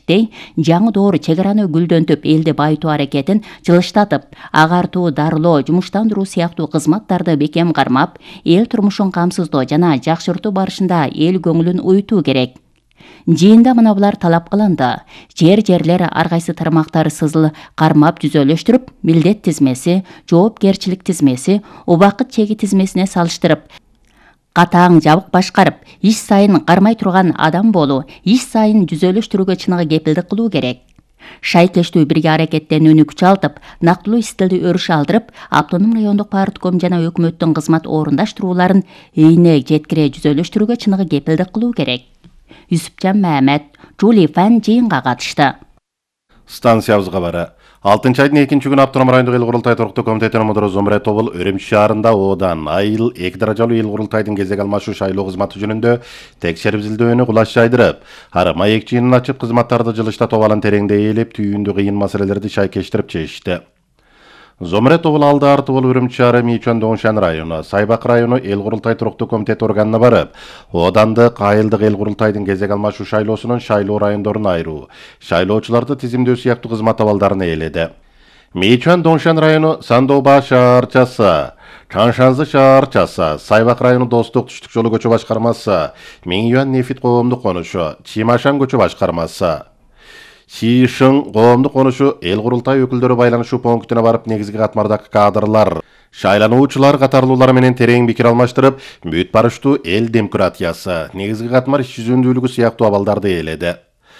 ишиктей, жаңы доор чек араны гүлдөнтүп элди байытуу аракетин жылыштатып, агартуу, дарылоо, жумуштандыруу сыяктуу кызматтарды бекем кармап, эл турмушун камсыздоо жана жакшыртуу барышында эл көңүлүн уютуу керек. Жыйында мына булар талап кылынды. Жерлер ар кайсы тармактар сызыл кармап түзөлүштүрүп, милдет тизмеси, жоопкерчилик тизмеси, убакыт чеги тизмесине салыштырып, катаң жабык башкарып, иш сайын кармай турган адам болуу, иш сайын түзөлүштүрүүгө чыныгы кепилдик кылуу керек. Шайкештүү бирге аракеттенүүнү күчалтып, нактылуу истилди өрүш алдырып, автоном райондук партком жана өкмөттүн кызмат орундаштырууларын ийине жеткире түзөлүштүрүүгө чыныгы кепилдик кылуу керек. Юсупжан Мамед, Жули Фан жыйынга катышты. Станциябыз кабары. 6-айдын 2-күнү автоном райондук эл курултай туруктуу комитетинин мудуру Зомре Тобул Өрүмчү шаарында одан айыл 2 даражалуу эл курултайдын кезек алмашуу шайлоо кызматы жөнүндө текшерип изилдөөнү кулаш жайдырып, ары маек жыйынын ачып кызматтарды жылыштатып алан тереңде ээлеп, түйүндү кыйын маселелерди шайкештирип чечишти. Зомре Тобул алды арты болуп Өрүмчү шаары Мичон Доңшан району, Сайбак району эл курултай туруктуу комитет органына барып, Одандык айылдык эл курултайдын кезек алмашуу шайлоосунун шайлоо райондорун айыруу, шайлоочуларды тизимдөө сыяктуу кызмат абалдарын ээледи. Мичон Доңшан району Сандоба шаарчасы, Чаншанзы шаарчасы, Сайбак району Достук түштүк жолу көчө башкармасы, Миңюан Нефит коомдук конушу, Чимашан көчө башкармасы, Шишин коомдук конушу эл курултай өкүлдөрү байланышуу пунктуна барып негизги катмардагы кадрлар, шайлануучулар катарлуулар менен терең пикир алмаштырып, бүт барыштуу эл демократиясы, негизги катмар иш жүзүндүүлүгү сыяктуу абалдарды ээледи.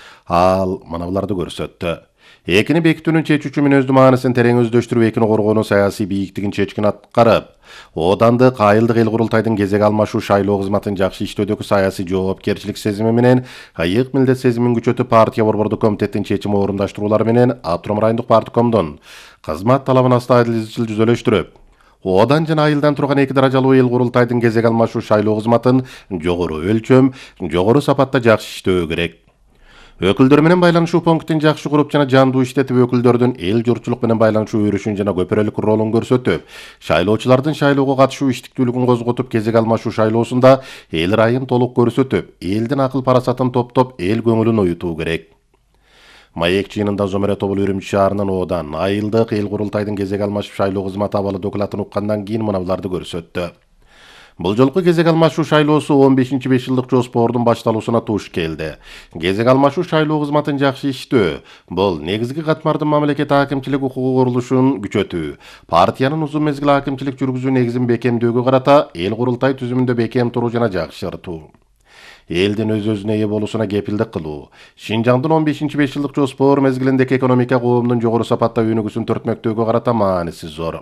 Ал мына буларды көрсөттү. Экини бекитүүнүн чечүүчү мүнөздүү маанисин терең өздөштүрүп, экини коргоонун саясий бийиктигин чечкин аткарып, Одандык айылдык эл курултайдын кезек алмашуу шайлоо кызматын жакшы иштөөдөгү саясий жоопкерчилик сезими менен айык милдет сезимин күчөтүп, партия борбордук комитеттин чечим орундаштыруулары менен автоном райондук парткомдун кызмат талабын астайыл изчил түзөлүштүрүп, Одан жана айылдан турган 2 даражалуу эл курултайдын кезек алмашуу шайлоо кызматын жогору өлчөм, жогору сапатта жакшы иштөө керек. Өкүлдөр менен байланышуу пунктин жакшы куруп жана жандуу иштетип, өкүлдөрдүн эл журтчулук менен байланышуу өрүшүн жана көпүрөлүк ролун көрсөтүп, шайлоочулардын шайлоого катышуу иштиктүүлүгүн козготуп, кезек алмашуу шайлоосунда эл райын толук көрсөтүп, элдин акыл парасатын топтоп, эл көңүлүн уютуу керек. Маек жыйынында Зомре Тобул Өрүмчү шаарынын Одан айылдык эл курултайдын кезек алмашуу шайлоо кызматы абалы докладын уккандан кийин мына буларды көрсөттү. Бул жолку кезек алмашуу шайлоосу 15-5 жылдык жоспордун башталуусуна туш келди. Кезек алмашуу шайлоо кызматын жакшы иштөө, бул негизги катмардын мамлекет акимчилик укугу курулушун күчөтүү, партиянын узун мезгил акимчилик жүргүзүү негизин бекемдөөгө карата эл курултай түзүмүндө бекем туруу жана жакшыртуу. Элдин өз-өзүнө ээ болуусуна кепилдик кылуу. Шинжаңдын 15-5 жылдык жоспор мезгилиндеги экономика коомдун жогору сапатта өнүгүүсүн төртмөктөөгө карата мааниси зор.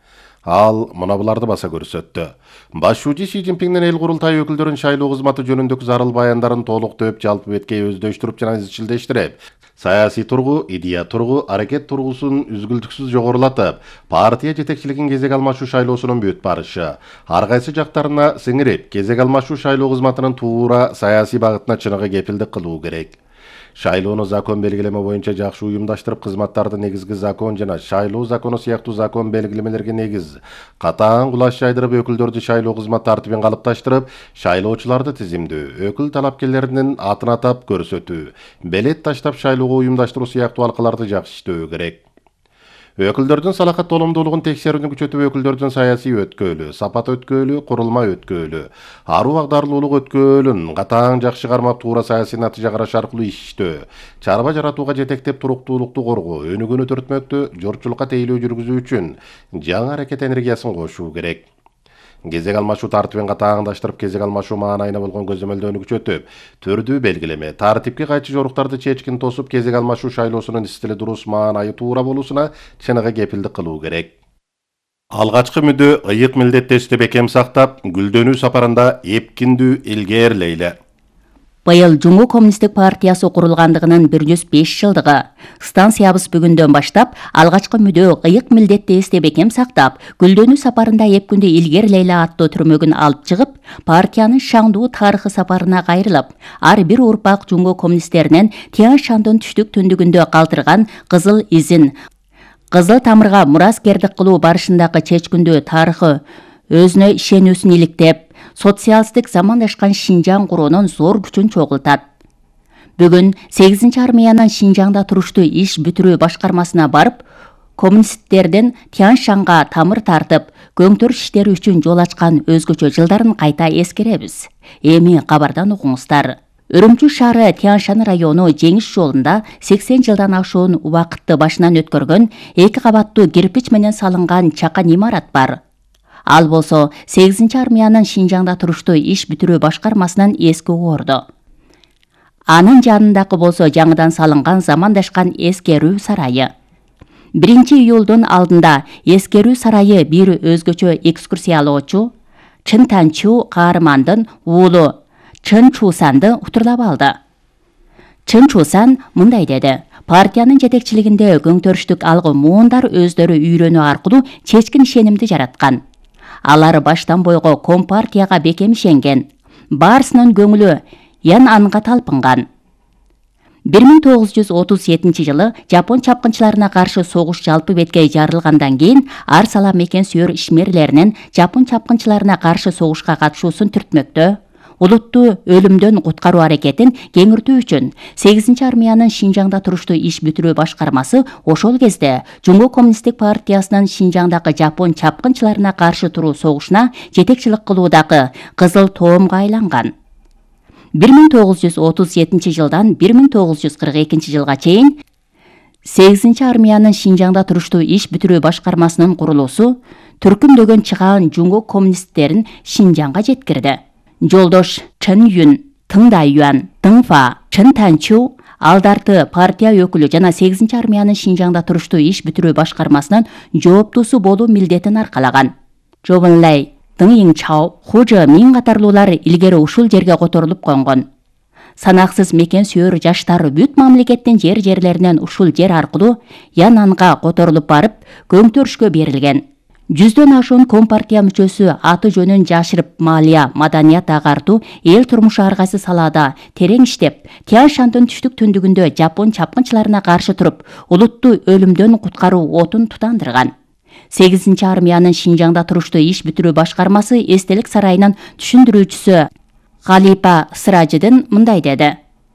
Ал мына буларды баса көрсөттү. Башчы Си Цзиньпиндин эл курултай өкүлдөрүн шайлоо кызматы жөнүндөгү зарыл баяндарын толук төп жалпы беткей өздөштүрүп жана изчилдештирип, саясий тургу, идея тургу, аракет тургусун үзгүлтүксүз жогорулатып, партия жетекчилигин кезек алмашуу шайлоосунун бүт барышы, ар кайсы жактарына сиңирип, кезек алмашуу шайлоо кызматынын туура саясий багытына чыныгы кепилдик кылуу керек. Шайлоону закон белгилеме боюнча жакшы уюмдаштырып, кызматтарды негизги закон жана шайлоо закону сыяктуу закон белгилемелерге негиз катаң кулаш жайдырып, өкүлдөрдү шайлоо кызмат тартибин калыпташтырып, шайлоочуларды тизимдөө, өкүл талапкерлеринин атын атап көрсөтүү, белет таштап шайлоого уюмдаштыруу сыяктуу алкаларды жакшы иштөө керек. Өкүлдөрдүн салахат толомдуулугун текшерүүнү күчөтүп, өкүлдөрдүн саясий өткөөлү, сапат өткөөлү, курулма өткөөлү, аруу агдарлуулук өткөөлүн катаң жакшы кармап, туура саясий натыйжа караш аркылуу иштөө, чарба жаратууга жетектеп, туруктуулукту коргоо, өнүгүүнү төртмөктө журтчулукка тейлөө жүргүзүү үчүн жаңы аракет энергиясын кошуу керек. Кезек алмашуу тартибин катааңдаштырып, кезек алмашуу маанайына болгон көзөмөлдөөнү күчөтүп, түрдүү белгилеме, тартипке кайчы жоруктарды чечкин тосуп, кезек алмашуу шайлоосунун стили дурус, маанайы туура болуусуна чыныгы кепилдик кылуу керек. Алгачкы мүдө ыйык милдеттешти бекем сактап, гүлдөнүү сапарында эпкиндүү илгээрлейли. Быйыл Жуму коммунисттик партиясы курулгандыгынын 105 жылдыгы. Станциябыз бүгүндөн баштап алгачкы мүдө ыйык милдетти эсте бекем сактап, гүлдөнүү сапарында эпкүндү илгерлейли аттуу түрмөгүн алып чыгып, партиянын шаңдуу тарыхы сапарына кайрылып, ар бир урпак Жуму коммунисттеринен Тянь Шандын түштүк түндүгүндө калтырган кызыл изин, кызыл тамырга мураскердик кылуу барышындагы чечкиндүү тарыхы өзүнө ишенүүсүн иликтеп, социалисттик замандашкан Шинжаң куруунун зор күчүн чогултат. Бүгін 8 армиянын Шинжаңда туруштуу иш бүтүрүү башкармасына барып, коммунисттерден Тянь-Шанга тамыр тартып, көңтөрүш иштери үчүн жол ачкан өзгөчө жылдарын кайта эскеребиз. Эми кабардан угуңуздар. Үрүмчү шаары Тянь-Шан району жеңиш жолунда 80 жылдан ашуун убакытты башынан өткөргөн 2 кабаттуу кирпич менен салынган чакан имарат бар. Ал болсо 8 армиянын Шинжаңда туруштуу иш бүтүрүү башкармасынын эски орду. Анын жанындагы болсо жаңыдан салынган замандашкан эскерүү сарайы. 1 июлдун алдында эскерүү сарайы бир өзгөчө экскурсиялоочу Чын Танчу каармандын уулу Чын Чусанды утурлап алды. Чын Чусан мындай деди: партиянын жетекчилигинде көңтөрүштүк алгы муундар өздөрү үйрөнүү аркылуу чечкин ишенимди жараткан. Алар баштан бойго компартияга бекем ишенген. Баарысынын көңүлү ян анга талпынган. 1937 жылы Жапон чапкынчыларына каршы согуш жалпы бетке жарылгандан кийин ар сала мекен сүйөр ишмерлеринин Жапон чапкынчыларына каршы согушка катышуусун түртмөктө, улутту өлүмдөн куткаруу аракетин кеңиртүү үчүн 8 армиянын Шинжаңда туруштуу иш бүтүрүү башкармасы ошол кезде Жумгу коммунисттик партиясынын Шинжаңдагы Жапон чапкынчыларына каршы туруу согушуна жетекчилик кылуудагы кызыл тоомго айланган. 1937 жылдан 1942 жылга чейин 8 армиянын Шинжаңда туруштуу иш бүтүрүү башкармасынын курулуусу түркүмдөгөн чыгаан Жумгу коммунисттерин Шинжаңга жеткирди. Жолдош Чын Юн, Тың Дайюан, Тыңфа, Чын Танчу алдарты партия өкүлү жана 8 армиянын Шинжаңда туруштуу иш бүтүрүү башкармасынын жооптуусу болуу милдетин аркалаган. Жобунлай Дың Иңчау, Хужы Мин катарлуулар илгери ушул жерге которулуп конгон. Санаксыз мекен сүйөр жаштар бүт мамлекеттин жерлеринен ушул жер аркылуу Янанга которулуп барып, көңтөрүшкө берилген. 100дөн ашуун компартия мүчөсү аты жөнүн жашырып малия, маданият агартуу, эл турмушу ар кайсы салаада терең иштеп, Тянь-Шандын түштүк түндүгүндө Жапон чапкынчыларына каршы туруп, улутту өлүмдөн куткаруу отун тутандырган. 8 армиянын Шинжаңда туруштуу иш бүтүрүү башкармасы эстелик сарайынын түшүндүрүүчүсү Галипа Сыражыдын мындай деди: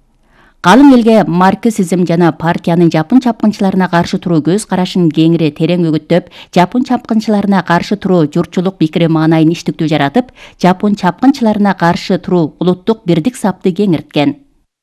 калың элге марксизм жана партиянын Жапон чапкынчыларына каршы туруу көз карашын кеңири терең үгүттөп, Жапон чапкынчыларына каршы туруу журтчулук пикири маанайын иштиктүү жаратып, Жапон чапкынчыларына каршы туруу улуттук бирдик сапты кеңирткен.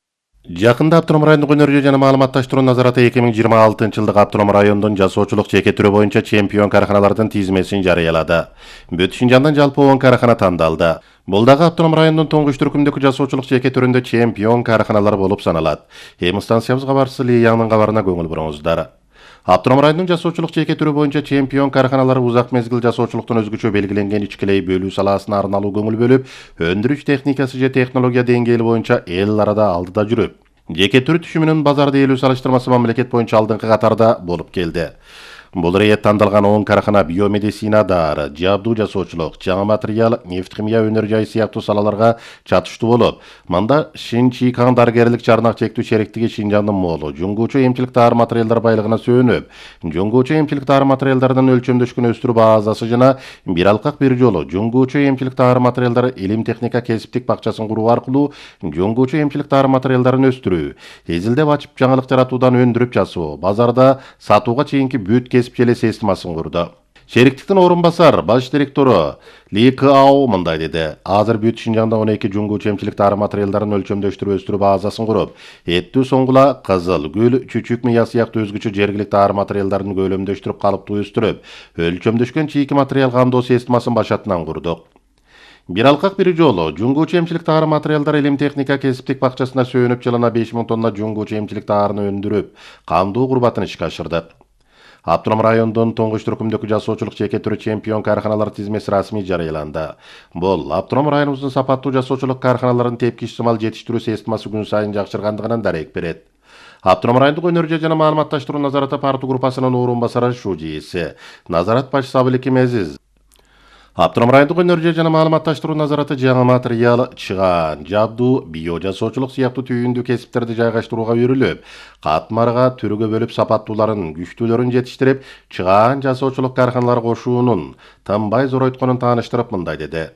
Жакында Автоном райондук өнөр жана маалыматташтыруу назараты 2026 жылдык Автоном райондун жасоочулук жеке түрү боюнча чемпион караханалардын тизмесин жарыялады. Бүт Шинжаңдан жалпы 10 карахана тандалды. Бул дагы Автоном районунун туңгуч түркүмдөгү жасоочулук жеке түрүндө чемпион караханалар болуп саналат. Эми станциябыз кабарчысы Лиянын кабарына көңүл буруңуздар. Автоном районунун жасоочулук жеке түрү боюнча чемпион караханалары узак мезгил жасоочулуктун өзгөчө белгиленген ичкилей бөлүү саласына арналуу көңүл бөлүп, өндүрүш техникасы же технология деңгээли боюнча эл арада алдыда жүрүп, жеке түр түшүмүнүн базарда ээлүү салыштырмасы мамлекет боюнча алдыңкы катарда болуп келди. Бул рейет тандалган 10 карахана биомедицина дары, жабдуу жасоочулук, жаңы материал, нефть-химия өнөр жай сыяктуу салаларга чатыштуу болуп, мында Шинчикан дарыгерлик жарнак чектүү шериктиги Шинжаңдын молу, жуңгуучу эмчилик тары материалдар байлыгына сөөнүп, жуңгуучу эмчилик тары материалдарынын өлчөмдөшкөн өстүрүү базасы жана бир алкак бир жолу жуңгуучу эмчилик тары материалдары илим техника кесиптик бакчасын куруу аркылуу жуңгуучу эмчилик тары материалдарын өстүрүү, эзилдеп ачып жаңылык жаратуудан өндүрүп жасоо, базарда сатууга чейинки бүт кесипчилик системасын курду. Шериктиктин орун басар баш директору Ли Као мындай деди: азыр бүт Шинжаңда 12 жуңгуучу эмчилик тары материалдарын өлчөмдөштүрүп өстүрүү базасын куруп, эттүү соңгула, кызыл, гүл, чүчүк мыя сыяктуу өзгөчө жергиликтүү тары материалдарын көлөмдөштүрүп калыптуу өстүрүп, өлчөмдөшкөн чийки материал кандоо системасын башатынан курдук. Бир алкак бир жолу жуңгуучу эмчилик тары материалдар илим техника кесиптик бакчасына сөөнүп жылына 5000 тонна жуңгуучу эмчилик таарыны өндүрүп, кандуу курбатын ишке ашырды. Автоном райондун туңгуч түркүмдөгү жасоочулук жеке түрү чемпион караханалар тизмеси расмий жарыяланды. Бул Автоном районубуздун сапаттуу жасоочулук караханаларын тепкич сымал жетиштирүү системасы күн сайын жакшыргандыгынан дарек берет. Автоном райондук өнөр жана маалыматташтыруу назараты парту группасынын орун басары Шужиси, назарат башчысы Абыликим Мезиз. Автоном райондук өнөр жана маалыматташтыруу назараты жаңы материал, чыгаан, жабдуу, био жасоочулук сыяктуу түйүндүү кесиптерди жайгаштырууга үйрүлүп, катмарга түрүгө бөлүп сапаттууларын, күчтүүлөрүн жетиштирип, чыгаан жасоочулук караханалары кошуунун тынбай зороойтконун тааныштырып мындай деди: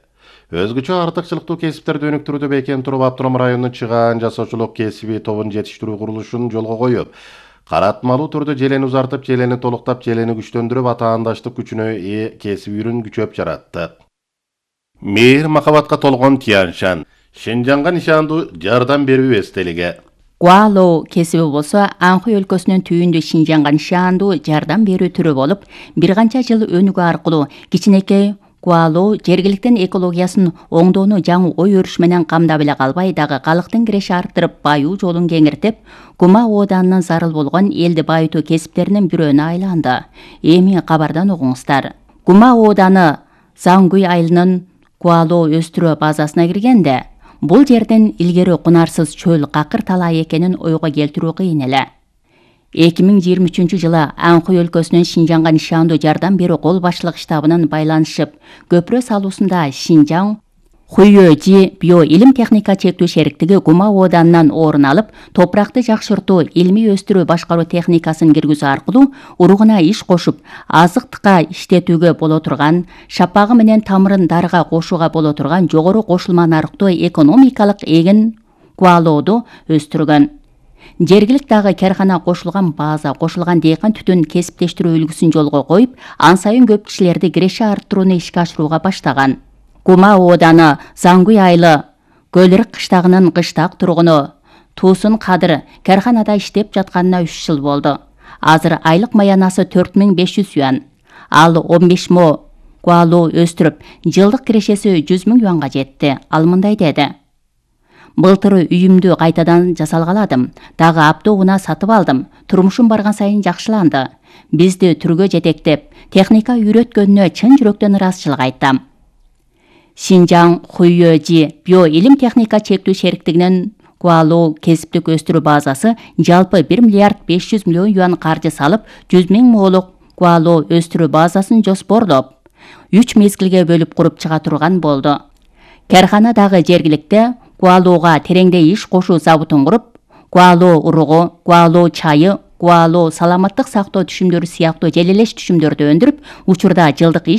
Өзгөчө артыкчылыктуу кесиптерди өнүктүрүүдө бекем туруп Автоном районунун чыгаан жасоочулук кесиби тобун жетиштирүү курулушун жолго коюп, каратмалуу түрдө желени узартып, желени толуктап, желени күчтөндүрүп, атаандаштык күчүнө ээ кесип үйрүн күчөп жаратты. Мейир махабатка толгон Тяньшан, Шинжаңга нишандуу жардам берүү эстелиги. Гуалоу кесиби болсо Анхуй өлкөсүнүн түйүндө Шинжаңга нишандуу жардам берүү түрү болуп, бир канча жыл өнүгүү аркылуу кичинекей Гуалоу жергиликтин экологиясын оңдоону жаңы ой өрүш менен камдап эле калбай, дагы калктын киреши арттырып, баюу жолун кеңиртип, Гума ооданынын зарыл болгон элди байытуу кесиптеринин бирөөнү айланды. Эми кабардан угуңуздар. Гума ооданы Зангуй айылынын Гуалоу өстүрүү базасына киргенде, бул жердин илгери кунарсыз чөл какыр талай экенин ойго келтирүү кыйын эле. 2023 жылы Анхуй өлкөсүнүн Шинжаңга нишандуу жардам берүү кол башчылык штабынын байланышып көпүрө салуусунда Шинжаң Хуйёжи био илим техника чектүү шериктиги Гума ооданынан орун алып, топуракты жакшыртуу, илмий өстүрүү башкаруу техникасын киргизүү аркылуу уругуна иш кошуп, азыктыкка иштетүүгө боло турган, шапагы менен тамырын дарыга кошууга боло турган жогору кошулма нарыктуу экономикалык эгин Гуалоуду өстүргөн. Жергилик дагы керкана кошулган база, кошулган дейкан түтүн кесиптештирүү үлгүсүн жолго коюп, ан сайын көп кишилерди киреши арттырууну ишке ашырууга баштаган. Гума ооданы Зангуй айылы Көлүрүк кыштагынын кыштак тургуну Туусун Кадыр керканада иштеп жатканына 3 жыл болду. Азыр айлык маянасы 4500 юан. Ал 15 мо Гуалоу өстүрүп, жылдык кирешеси 100 000 юанга жетти. Ал мындай деди: Былтыр үйүмдү кайтадан жасалгаладым. Дагы автоунаа сатып алдым. Турмушум барган сайын жакшыланды. Бизди түргө жетектеп, техника үйрөткөнүнө чын жүрөктөн ыраазычылык айтам. Шинжаң Хуйёжи био илим техника чектүү шериктигинин Гуалоу кесиптик өстүрүү базасы жалпы 1 миллиард 500 миллион юан каржы салып, 100 000 моолук Гуалоу өстүрүү базасын жоспорлоп, 3 мезгилге бөлүп куруп чыга турган болду. Керкана дагы жергиликте Гуалоуга тереңдей иш кошуу забутун куруп, Гуалоу уругу, Гуалоу чайы, Гуалоу саламаттык сактоо түшүмдөрү сыяктуу желелеш түшүмдөрдү өндүрүп, учурда жылдык